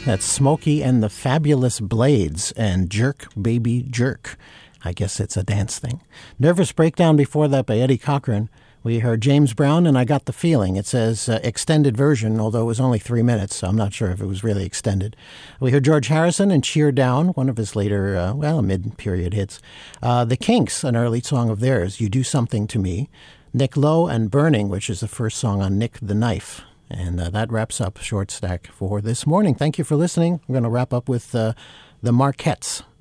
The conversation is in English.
That's Smokey and the Fabulous Blades and Jerk Baby Jerk. I guess it's a dance thing. Nervous Breakdown before that by Eddie Cochran. We heard James Brown and I Got the Feeling. It says extended version, although it was only 3 minutes, so I'm not sure if it was really extended. We heard George Harrison and Cheer Down, one of his later, mid-period hits. The Kinks, an early song of theirs, You Do Something to Me. Nick Lowe and Burning, which is the first song on Nick the Knife. And that wraps up Short Stack for this morning. Thank you for listening. We're going to wrap up with the Marquettes.